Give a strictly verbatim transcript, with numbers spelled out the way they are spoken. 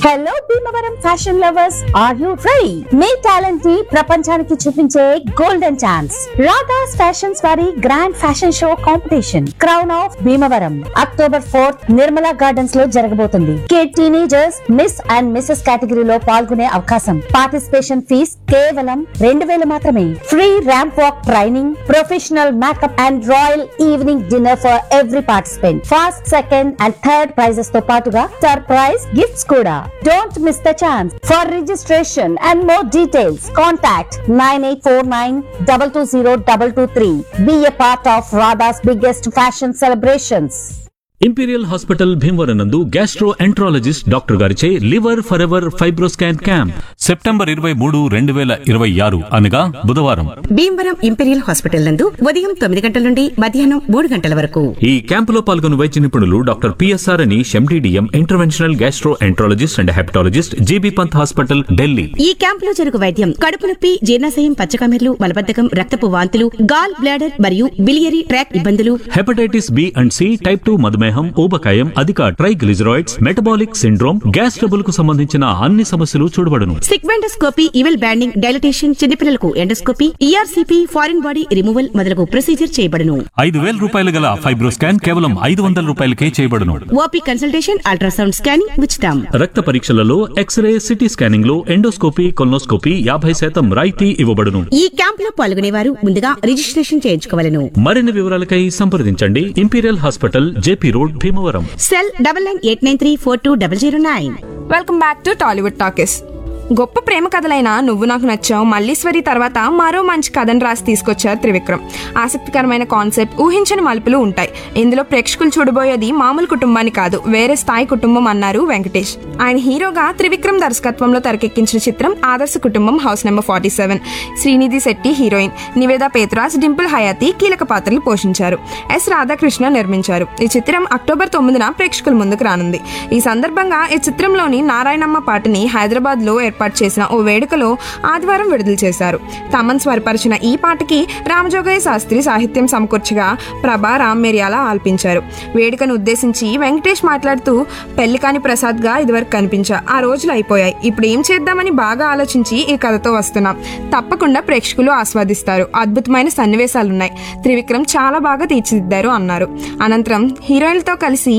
Hello Bhimavaram fashion lovers, are you ready? Me talent ని ప్రపంచానికి చూపించే గోల్డెన్ ఛాన్స్. రాధాస్ ఫ్యాషన్స్ వారి grand fashion show competition crown of Bhimavaram October fourth Nirmala gardens లో జరగబోతుంది. Kid teenagers miss and Mrs కేటగిరీలో పాల్గొనే అవకాశం. పార్టిసిపేషన్ ఫీజ్ కేవలం రెండు వేలు మాత్రమే. Free ramp walk training, professional makeup and royal evening dinner for every participant. First, second and third prices తో పాటుగా సర్ప్రైజ్ గిఫ్ట్స్ కూడా. Don't miss the chance. For registration and more details, contact nine eight four nine two two zero two two three. Be a part of Radha's biggest fashion celebrations. Imperial hospital Bhimavaram నందు gastro enterologist doctor గారిచే liver for ever FibroScan camp September ఇరవై మూడు రెండు వేల ఇరవై ఆరు అనగా బుధవారం భీమవరం ఇంపీరియల్ హాస్పిటల్ నందు ఉదయం తొమ్మిది గంటల నుండి మధ్యాహ్నం మూడు గంటల వరకు. ఈ క్యాంపులో పాల్గొన్న వైద్య నిపుణులు డాక్టర్ పిఎస్ఆర్ అని MD DM interventional gastro enterologist and hepatologist GB Pant hospital Delhi. ఈ క్యాంపులో జరుగు వైద్యం కడుపు నొప్పి, జీర్ణాశయం, పచ్చకమెర్లు, మలబద్ధకం, రక్తపు వాంతులు, గాల్ బ్లాడర్ మరియు బిలియరీ ట్రాక్ ఇబ్బందులు, hepatitis B and C, type two మధుమేహం, ఊబకాయం, అధిక triglycerides, metabolic syndrome, gas trouble కు సంబంధించిన అన్ని సమస్యలు చూడబడును. సిగ్మెండోస్కోపీ, ఇవెల్ బ్యాండింగ్, డైలటేషన్, చిన్నపిల్లలకు endoscopy, ERCP, foreign body removal మొదలగు ప్రొసీజర్ చేయబడును. ఐదు వేల రూపాయలు గల ఫైబ్రోస్కాన్ కేవలం ఐదు వందల రూపాయలకే చేయబడును. ఓపీ కన్సల్టేషన్, అల్ట్రాసౌండ్ స్కానింగ్ ఉచితం. రక్త పరీక్షలలో ఎక్స్రే, సిటీ స్కానింగ్ లో ఎండోస్కోపీ, కొల్నోస్కోపీ యాభై శాతం రాయితీ ఇవ్వబడును. ఈ క్యాంపులో పాల్గొనేవారు ముందుగా రిజిస్ట్రేషన్ చేయించుకోవాలను. మరిన్ని వివరాలకై సంప్రదించండి imperial hospital, JP road, Bhimavaram. Cell double nine eight nine three four two double zero nine. Welcome back to Tollywood talkies. గొప్ప ప్రేమ కథలైన నువ్వు నాకు నచ్చావు, మల్లీశ్వరి తర్వాత మరో మంచి కథను రాసి తీసుకొచ్చారు త్రివిక్రమ్. ఆసక్తికరమైన కాన్సెప్ట్, ఊహించని మలుపులు ఉంటాయి. ఇందులో ప్రేక్షకులు చూడబోయేది మామూలు కుటుంబాన్ని కాదు, వేరే స్థాయి కుటుంబం అన్నారు వెంకటేష్. ఆయన హీరోగా త్రివిక్రమ్ దర్శకత్వంలో తెరకెక్కించిన చిత్రం ఆదర్శ కుటుంబం, house number forty seven. Srinidhi Shetty heroine, Nivetha Pethuraj, Dimple Hayathi కీలక పాత్రలు పోషించారు. ఎస్ రాధాకృష్ణ నిర్మించారు. ఈ చిత్రం అక్టోబర్ తొమ్మిదిన ప్రేక్షకుల ముందుకు రానుంది. ఈ సందర్భంగా ఈ చిత్రంలోని నారాయణమ్మ పాటని హైదరాబాద్ లో ఏర్పాటు చేసిన ఓ వేడుకలో ఆదివారం విడుదల చేశారు. తమన్ స్వరపరిచిన ఈ పాటకి రామజోగయ్య శాస్త్రి సాహిత్యం సమకూర్చగా ప్రభా రామ్ మిర్యాల ఆల్పించారు. వేడుకను ఉద్దేశించి వెంకటేష్ మాట్లాడుతూ, పెళ్లికాని ప్రసాద్ గా ఇదివరకు కనిపించా, ఆ రోజులు అయిపోయాయి, ఇప్పుడు ఏం చేద్దామని బాగా ఆలోచించి ఈ కథతో వస్తున్నాం. తప్పకుండా ప్రేక్షకులు ఆస్వాదిస్తారు. అద్భుతమైన సన్నివేశాలున్నాయి. త్రివిక్రమ్ చాలా బాగా తీర్చిదిద్దారు అన్నారు. అనంతరం హీరోయిన్లతో కలిసి